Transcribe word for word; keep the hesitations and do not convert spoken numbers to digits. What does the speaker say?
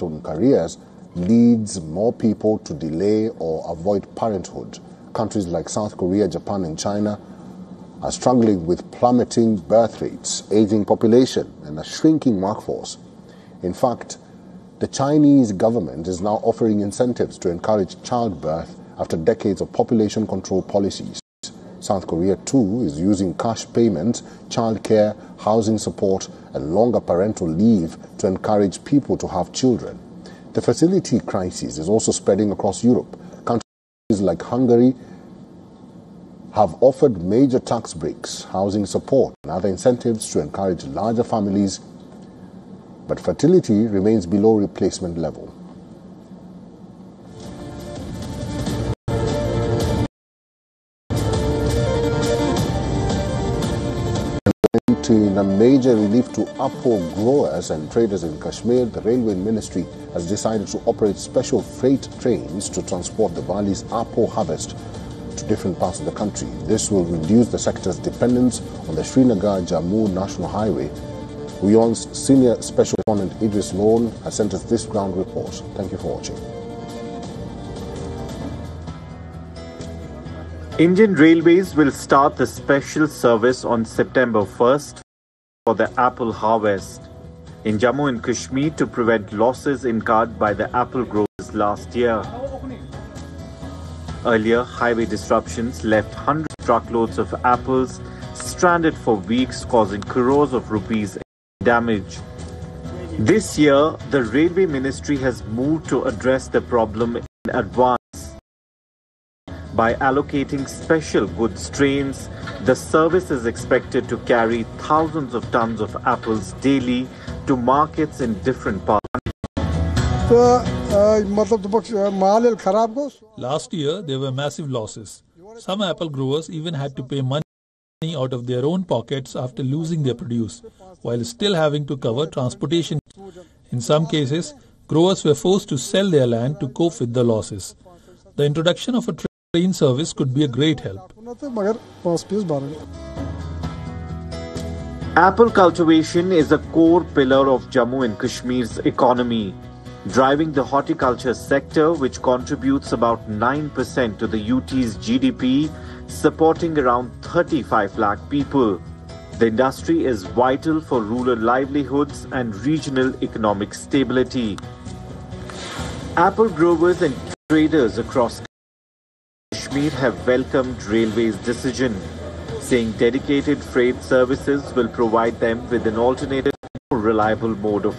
in careers leads more people to delay or avoid parenthood. Countries like South Korea, Japan, and China are struggling with plummeting birth rates, aging population, and a shrinking workforce. In fact, the Chinese government is now offering incentives to encourage childbirth after decades of population control policies. South Korea, too, is using cash payments, childcare, housing support, and longer parental leave to encourage people to have children. The fertility crisis is also spreading across Europe. Countries like Hungary have offered major tax breaks, housing support, and other incentives to encourage larger families, but fertility remains below replacement level. In a major relief to apple growers and traders in Kashmir, the Railway Ministry has decided to operate special freight trains to transport the valley's apple harvest to different parts of the country. This will reduce the sector's dependence on the Srinagar-Jammu National Highway. Uyon's senior special correspondent Idris Lone has sent us this ground report. Thank you for watching. Indian Railways will start the special service on September first for the apple harvest in Jammu and Kashmir to prevent losses incurred by the apple growers last year. Earlier, highway disruptions left hundreds of truckloads of apples stranded for weeks, causing crores of rupees in damage. This year, the Railway Ministry has moved to address the problem in advance. By allocating special goods trains, the service is expected to carry thousands of tons of apples daily to markets in different parts. Last year, there were massive losses. Some apple growers even had to pay money out of their own pockets after losing their produce, while still having to cover transportation. In some cases, growers were forced to sell their land to cope with the losses. The introduction of a train service could be a great help. Apple cultivation is a core pillar of Jammu and Kashmir's economy, driving the horticulture sector, which contributes about nine percent to the U T's G D P, supporting around thirty-five lakh people. The industry is vital for rural livelihoods and regional economic stability. Apple growers and traders across Kashmir have welcomed Railway's decision, saying dedicated freight services will provide them with an alternative, more reliable mode of